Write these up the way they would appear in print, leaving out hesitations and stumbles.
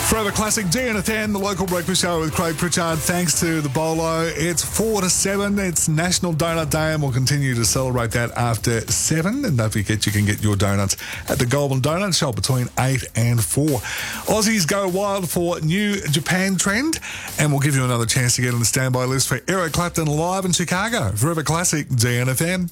Forever Classic DNFN, the local breakfast show with Craig Pritchard. Thanks to the Bolo. It's 4 to 7. It's National Donut Day, and we'll continue to celebrate that after 7. And don't forget, you can get your donuts at the Goulburn Donut Shop between 8 and 4. Aussies go wild for new Japan trend, and we'll give you another chance to get on the standby list for Eric Clapton live in Chicago. Forever Classic DNFN.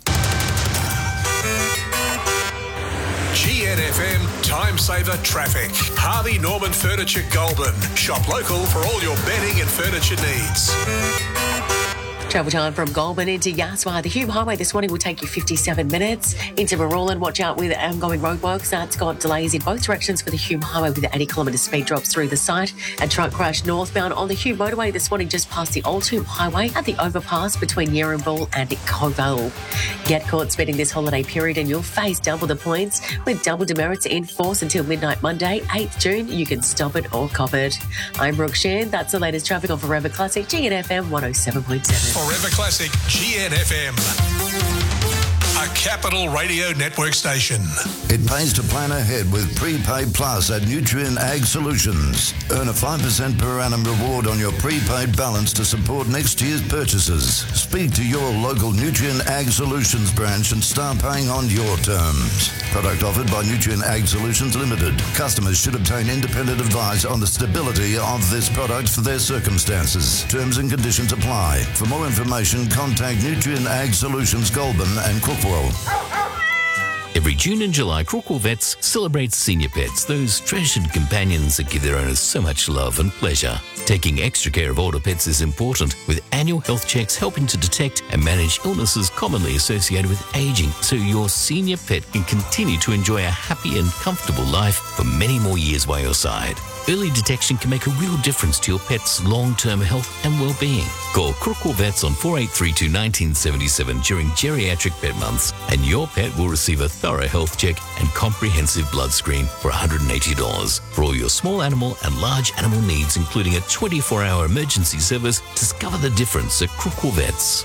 GNFM Time Saver Traffic. Harvey Norman Furniture Goulburn. Shop local for all your bedding and furniture needs. Travel time from Goulburn into Yaswa. The Hume Highway this morning will take you 57 minutes. Into Marulan, watch out with ongoing roadworks. That's got delays in both directions for the Hume Highway with 80 kilometre speed drops through the site. A truck crash northbound on the Hume motorway this morning just past the Old Hume Highway at the overpass between Yerumbul and Covell. Get caught speeding this holiday period and you'll face double the points with double demerits in force until midnight Monday, 8th June. You can stop it or cop it. I'm Brooke Shan. That's the latest traffic on Forever Classic, GNFM 107.7. Forever Classic GNFM, a Capital Radio Network station. It pays to plan ahead with Prepaid Plus at Nutrien Ag Solutions. Earn a 5% per annum reward on your prepaid balance to support next year's purchases. Speak to your local Nutrien Ag Solutions branch and start paying on your terms. Product offered by Nutrien Ag Solutions Limited. Customers should obtain independent advice on the stability of this product for their circumstances. Terms and conditions apply. For more information, contact Nutrien Ag Solutions Goulburn and Crookwell. Every June and July, Crookwell Vets celebrates senior pets, those treasured companions that give their owners so much love and pleasure. Taking extra care of older pets is important, with annual health checks helping to detect and manage illnesses commonly associated with aging, so your senior pet can continue to enjoy a happy and comfortable life for many more years by your side. Early detection can make a real difference to your pet's long-term health and well-being. Call Crookwell Vets on 4832 1977 during geriatric pet months, and your pet will receive a thorough health check and comprehensive blood screen for $180. For all your small animal and large animal needs, including a 24-hour emergency service, discover the difference at Crookwell Vets.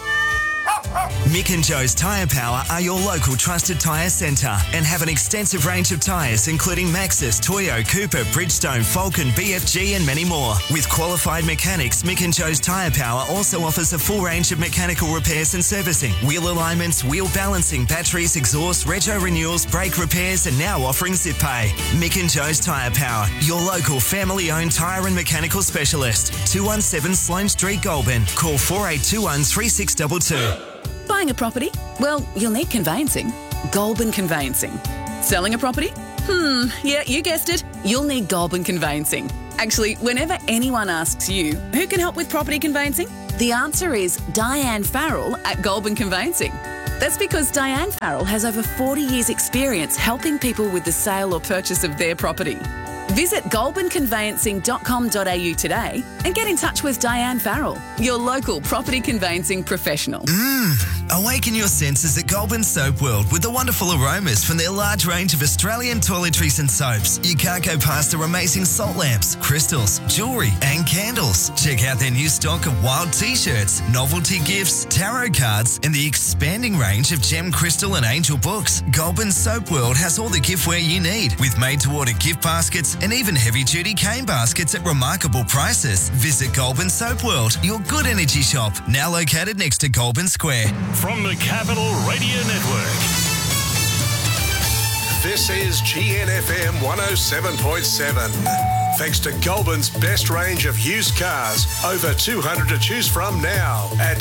Mick and Joe's Tyre Power are your local trusted tyre centre and have an extensive range of tyres including Maxxis, Toyo, Cooper, Bridgestone, Falcon, BFG and many more. With qualified mechanics, Mick and Joe's Tyre Power also offers a full range of mechanical repairs and servicing, wheel alignments, wheel balancing, batteries, exhaust, rego renewals, brake repairs and now offering zip pay. Mick and Joe's Tyre Power, your local family-owned tyre and mechanical specialist. 217 Sloane Street, Goulburn. Call 4821 3622. Buying a property? Well, you'll need conveyancing. Goulburn Conveyancing. Selling a property? Yeah, you guessed it. You'll need Goulburn Conveyancing. Actually, whenever anyone asks you, who can help with property conveyancing? The answer is Diane Farrell at Goulburn Conveyancing. That's because Diane Farrell has over 40 years' experience helping people with the sale or purchase of their property. Visit goulburnconveyancing.com.au today and get in touch with Diane Farrell, your local property conveyancing professional. Awaken your senses at Goulburn Soap World with the wonderful aromas from their large range of Australian toiletries and soaps. You can't go past their amazing salt lamps, crystals, jewellery and candles. Check out their new stock of wild t-shirts, novelty gifts, tarot cards and the expanding range of gem, crystal and angel books. Goulburn Soap World has all the giftware you need with made-to-order gift baskets and even heavy-duty cane baskets at remarkable prices. Visit Goulburn Soap World, your good energy shop, now located next to Goulburn Square. From the Capital Radio Network, this is GNFM 107.7. Thanks to Goulburn's best range of used cars, over 200 to choose from now at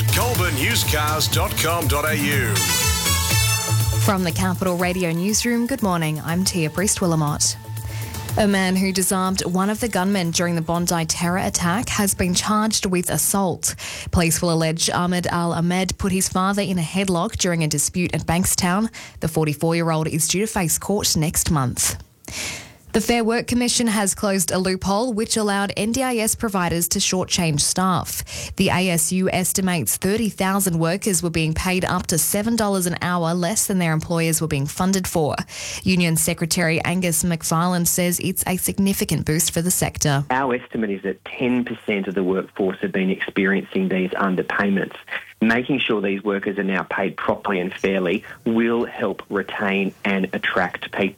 goulburnusedcars.com.au. From the Capital Radio Newsroom, good morning, I'm Tia Priest-Willamott. A man who disarmed one of the gunmen during the Bondi terror attack has been charged with assault. Police will allege Ahmed Al-Ahmed put his father in a headlock during a dispute at Bankstown. The 44-year-old is due to face court next month. The Fair Work Commission has closed a loophole which allowed NDIS providers to shortchange staff. The ASU estimates 30,000 workers were being paid up to $7 an hour less than their employers were being funded for. Union Secretary Angus McFarlane says it's a significant boost for the sector. Our estimate is that 10% of the workforce have been experiencing these underpayments. Making sure these workers are now paid properly and fairly will help retain and attract people.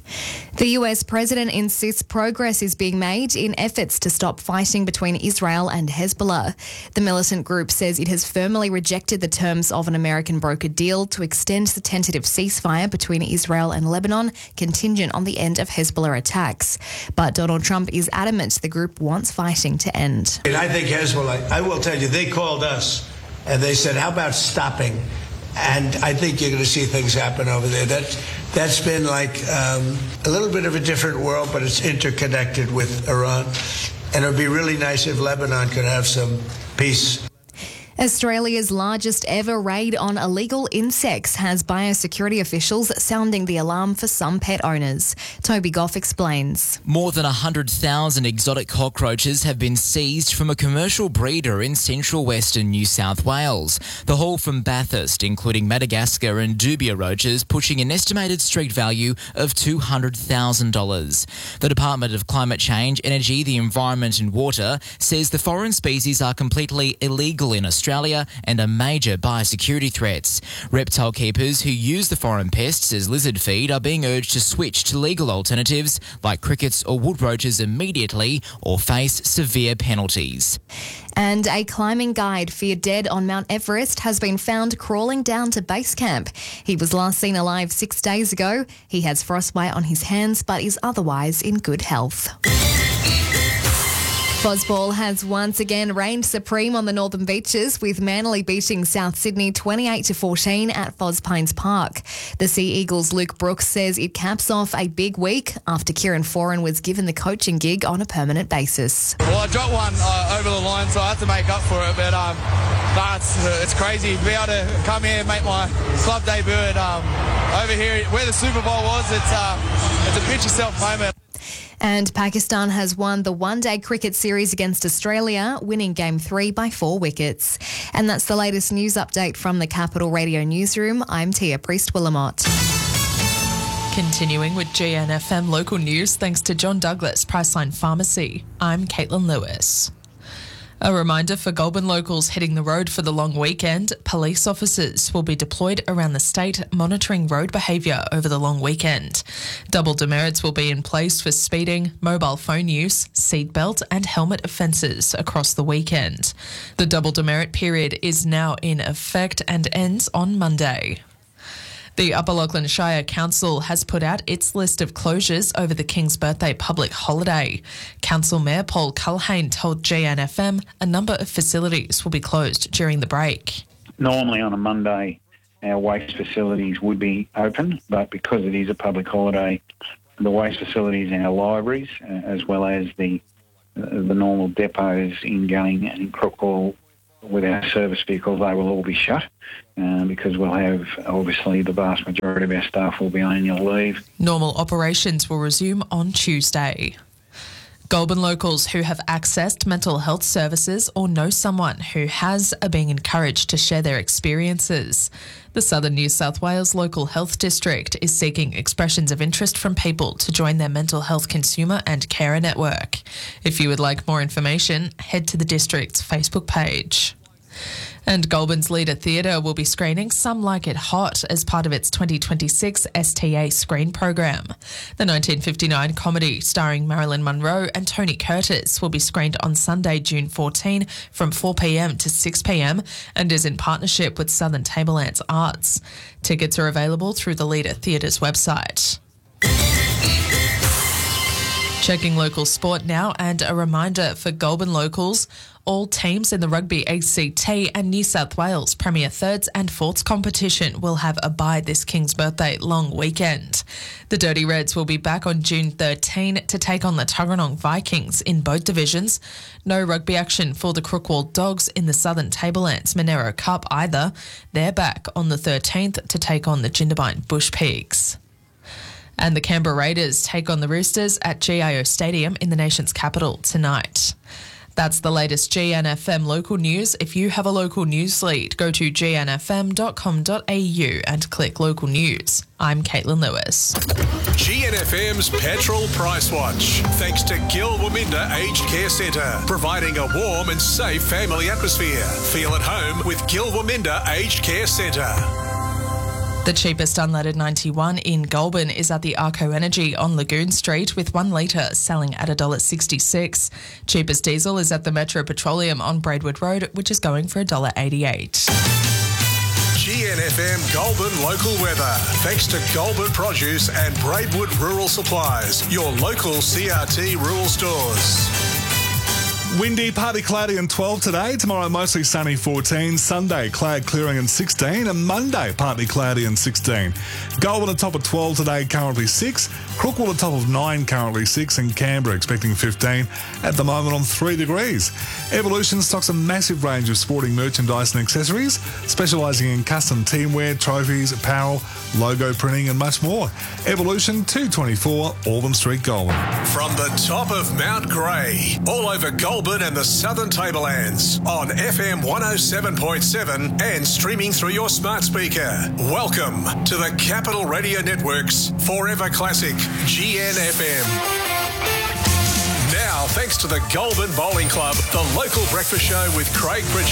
The US president insists progress is being made in efforts to stop fighting between Israel and Hezbollah. The militant group says it has firmly rejected the terms of an American brokered deal to extend the tentative ceasefire between Israel and Lebanon, contingent on the end of Hezbollah attacks. But Donald Trump is adamant the group wants fighting to end. And I think Hezbollah, I will tell you, they called us and they said, how about stopping? And I think you're going to see things happen over there. That's been like a little bit of a different world, but it's interconnected with Iran. And it would be really nice if Lebanon could have some peace. Australia's largest ever raid on illegal insects has biosecurity officials sounding the alarm for some pet owners. Toby Goff explains. More than 100,000 exotic cockroaches have been seized from a commercial breeder in central western New South Wales. The haul from Bathurst, including Madagascar and dubia roaches, pushing an estimated street value of $200,000. The Department of Climate Change, Energy, the Environment and Water says the foreign species are completely illegal in Australia and are major biosecurity threats. Reptile keepers who use the foreign pests as lizard feed are being urged to switch to legal alternatives like crickets or wood roaches immediately or face severe penalties. And a climbing guide feared dead on Mount Everest has been found crawling down to base camp. He was last seen alive 6 days ago. He has frostbite on his hands but is otherwise in good health. Fosball has once again reigned supreme on the northern beaches, with Manly beating South Sydney 28-14 at Fos Pines Park. The Sea Eagles' Luke Brooks says it caps off a big week after Kieran Foran was given the coaching gig on a permanent basis. Well, I dropped one over the line, so I have to make up for it, but it's crazy to be able to come here and make my club debut at, over here where the Super Bowl was. It's a pinch yourself moment. And Pakistan has won the one-day cricket series against Australia, winning Game 3 by 4 wickets. And that's the latest news update from the Capital Radio Newsroom. I'm Tia Priest-Willamot. Continuing with GNFM local news, thanks to John Douglas Priceline Pharmacy. I'm Caitlin Lewis. A reminder for Goulburn locals hitting the road for the long weekend, police officers will be deployed around the state monitoring road behaviour over the long weekend. Double demerits will be in place for speeding, mobile phone use, seatbelt and helmet offences across the weekend. The double demerit period is now in effect and ends on Monday. The Upper Lachlan Shire Council has put out its list of closures over the King's Birthday public holiday. Council Mayor Paul Culhane told GNFM a number of facilities will be closed during the break. Normally on a Monday, our waste facilities would be open, but because it is a public holiday, the waste facilities in our libraries, as well as the normal depots in Gunning and in Crookwell with our service vehicles, they will all be shut because we'll have, obviously, the vast majority of our staff will be on annual leave. Normal operations will resume on Tuesday. Goulburn locals who have accessed mental health services or know someone who has are being encouraged to share their experiences. The Southern New South Wales Local Health District is seeking expressions of interest from people to join their mental health consumer and carer network. If you would like more information, head to the district's Facebook page. And Goulburn's Leader Theatre will be screening Some Like It Hot as part of its 2026 STA Screen program. The 1959 comedy starring Marilyn Monroe and Tony Curtis will be screened on Sunday, June 14 from 4 p.m. to 6 p.m. and is in partnership with Southern Tablelands Arts. Tickets are available through the Leader Theatre's website. Checking local sport now, and a reminder for Goulburn locals, all teams in the Rugby ACT and New South Wales Premier Thirds and Fourths competition will have a bye this King's Birthday long weekend. The Dirty Reds will be back on June 13 to take on the Tuggeranong Vikings in both divisions. No rugby action for the Crookwell Dogs in the Southern Tablelands Monero Cup either. They're back on the 13th to take on the Jindabyne Bush Pigs. And the Canberra Raiders take on the Roosters at GIO Stadium in the nation's capital tonight. That's the latest GNFM local news. If you have a local news lead, go to gnfm.com.au and click local news. I'm Caitlin Lewis. GNFM's Petrol Price Watch. Thanks to Gil Waminda Aged Care Centre, providing a warm and safe family atmosphere. Feel at home with Gil Waminda Aged Care Centre. The cheapest unleaded 91 in Goulburn is at the Arco Energy on Lagoon Street, with 1 litre selling at $1.66. Cheapest diesel is at the Metro Petroleum on Braidwood Road, which is going for $1.88. GNFM Goulburn local weather. Thanks to Goulburn Produce and Braidwood Rural Supplies, your local CRT rural stores. Windy, partly cloudy and 12 today. Tomorrow mostly sunny 14. Sunday cloud clearing and 16. And Monday partly cloudy and 16. Goulburn at top of 12 today, currently 6. Crookwell at top of 9, currently 6. And Canberra expecting 15 at the moment on 3 degrees. Evolution stocks a massive range of sporting merchandise and accessories, specialising in custom teamwear, trophies, apparel, logo printing and much more. Evolution 224 Auburn Street, Goulburn. From the top of Mount Grey, all over Goulburn and the Southern Tablelands on FM 107.7 and streaming through your smart speaker. Welcome to the Capital Radio Network's Forever Classic GNFM. Now, thanks to the Goulburn Bowling Club, the local breakfast show with Craig Pritchard.